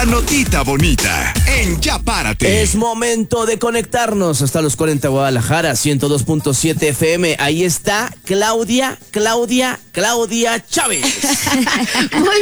la notita bonita en Ya Párate. Es momento de conectarnos hasta los 40 Guadalajara, 102.7 FM. Ahí está Claudia Chávez. Muy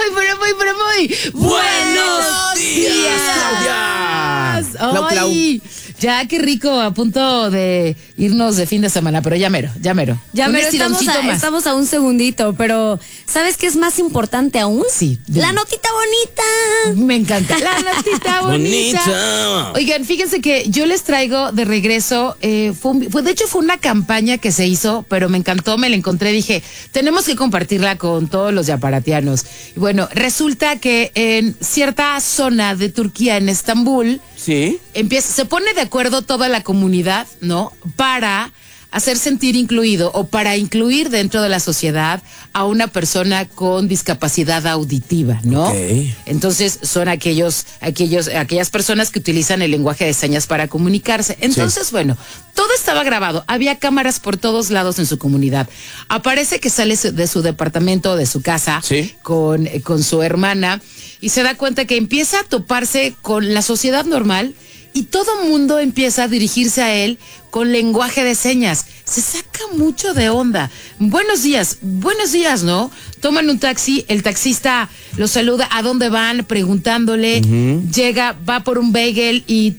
¡Buenos días, Claudia! Ay, ya, qué rico, a punto de irnos de fin de semana, pero ya mero. Ya mero, estamos a un segundito, pero ¿sabes qué es más importante aún? Sí. La notita bonita. Me encanta. La notita bonita. Oigan, fíjense que yo les traigo de regreso, de hecho fue una campaña que se hizo, pero me encantó, me la encontré, dije, tenemos que compartirla con todos los yaparatianos. Y bueno, resulta que en cierta zona de Turquía, en Estambul, ¿sí? Se pone de acuerdo toda la comunidad, ¿no? Para hacer sentir incluido o para incluir dentro de la sociedad a una persona con discapacidad auditiva, ¿no? Okay. Entonces son aquellas personas que utilizan el lenguaje de señas para comunicarse. Entonces, bueno, todo estaba grabado, había cámaras por todos lados en su comunidad. Aparece que sale de su departamento, de su casa, ¿sí? con su hermana, y se da cuenta que empieza a toparse con la sociedad normal. Y todo mundo empieza a dirigirse a él con lenguaje de señas. Se saca mucho de onda. Buenos días, ¿no? Toman un taxi, el taxista los saluda, ¿a dónde van? Preguntándole, llega, va por un bagel y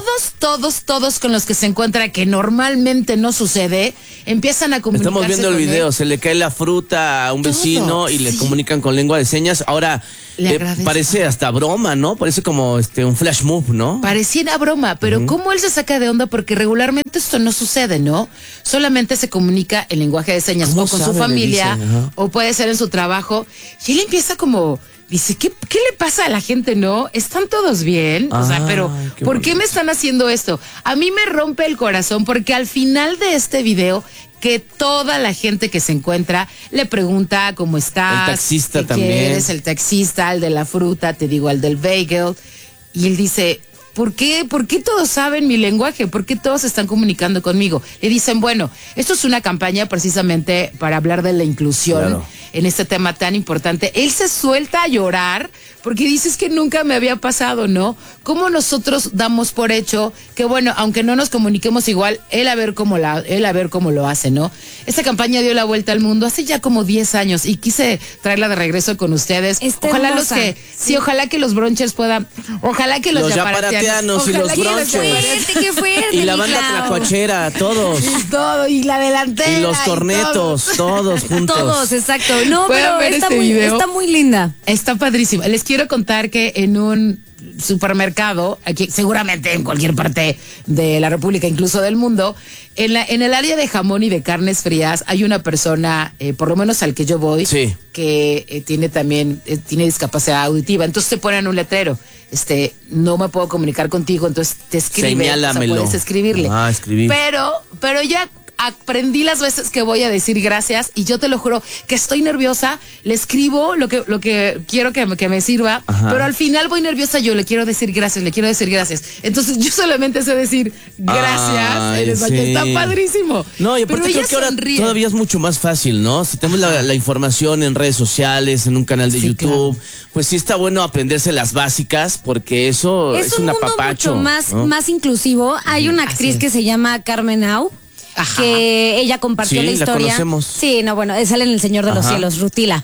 todos con los que se encuentra, que normalmente no sucede, empiezan a comunicarse. Estamos viendo el video, se le cae la fruta a un vecino y le comunican con lengua de señas. Ahora, parece hasta broma, ¿no? Parece como un flash move, ¿no? Pareciera broma, pero ¿cómo él se saca de onda? Porque regularmente esto no sucede, ¿no? Solamente se comunica en lenguaje de señas o con su familia, o puede ser en su trabajo. Y él empieza como... Dice, ¿qué le pasa a la gente, no? ¿Están todos bien? O sea, pero ¿por qué me están haciendo esto? A mí me rompe el corazón porque al final de este video, que toda la gente que se encuentra le pregunta cómo estás. El taxista ¿qué también. quieres? El taxista, el de la fruta, te digo, el del bagel. Y él dice... ¿Por qué todos saben mi lenguaje? ¿Por qué todos están comunicando conmigo? Le dicen, bueno, esto es una campaña precisamente para hablar de la inclusión en este tema tan importante. Él se suelta a llorar porque dices que nunca me había pasado, ¿no? ¿Cómo nosotros damos por hecho que, bueno, aunque no nos comuniquemos igual, él a ver cómo lo hace, ¿no? Esta campaña dio la vuelta al mundo hace ya como 10 años y quise traerla de regreso con ustedes. Ojalá que los bronchers puedan, ojalá que los yaparatianos y los bronchers. ¡Qué fuerte! Y la banda tlacuachera, todos. Todo, y la delantera. Y los cornetos, todos juntos. Todos, exacto. No, pero está muy linda. Está padrísimo. Les quiero contar que en un supermercado, aquí seguramente en cualquier parte de la República, incluso del mundo, en el área de jamón y de carnes frías hay una persona, por lo menos al que yo voy, que tiene discapacidad auditiva. Entonces te ponen un letrero, no me puedo comunicar contigo, entonces te escribe. Señálamelo. O sea, puedes escribirle. Escribir. Pero ya aprendí las veces que voy a decir gracias y yo te lo juro que estoy nerviosa, le escribo lo que quiero que me sirva, pero al final voy nerviosa, yo le quiero decir gracias. Entonces yo solamente sé decir gracias. Está padrísimo. No, y aparte creo que ahora todavía es mucho más fácil, ¿no? Si tenemos la información en redes sociales, en un canal de YouTube, pues sí está bueno aprenderse las básicas porque eso es un apapacho. Mucho más inclusivo. Hay una actriz que se llama Carmen Au, que ella compartió la historia. La conocemos. Sí, no, bueno, sale en El Señor de los Cielos, Rutila.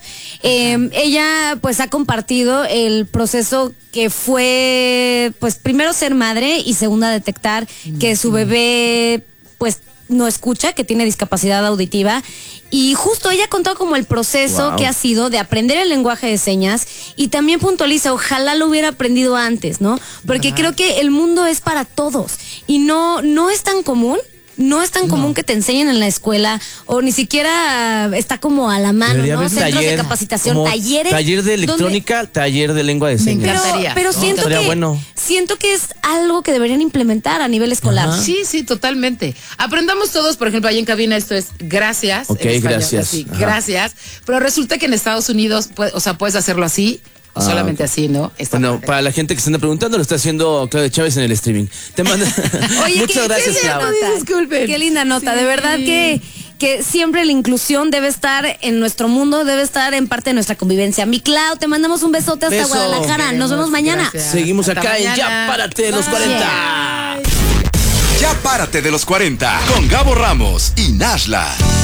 Ella pues ha compartido el proceso que fue, pues primero ser madre y segunda detectar que su bebé pues no escucha, que tiene discapacidad auditiva. Y justo ella contó como el proceso que ha sido de aprender el lenguaje de señas y también puntualiza, ojalá lo hubiera aprendido antes, ¿no? Porque creo que el mundo es para todos y no es tan común. No es tan común que te enseñen en la escuela o ni siquiera está como a la mano, ¿no? Centros de capacitación, talleres. Taller de electrónica, taller de lengua de señas. Me encantaría. Pero siento que es algo que deberían implementar a nivel escolar. Sí, totalmente. Aprendamos todos, por ejemplo, ahí en cabina esto es gracias. Ok, gracias. Así, gracias. Pero resulta que en Estados Unidos, puedes hacerlo así. O solamente así, ¿no? Bueno, para la gente que se anda preguntando, lo está haciendo Claudia Chávez en el streaming. Te manda. Oye, muchas gracias, Claudia. Disculpen. Qué linda nota. De verdad que que siempre la inclusión debe estar en nuestro mundo, debe estar en parte de nuestra convivencia. Mi Clau, te mandamos un besote hasta Guadalajara. Nos vemos mañana. Gracias. Seguimos Hasta acá mañana. en Ya Párate de los 40. Ya párate de los 40 con Gabo Ramos y Nashla.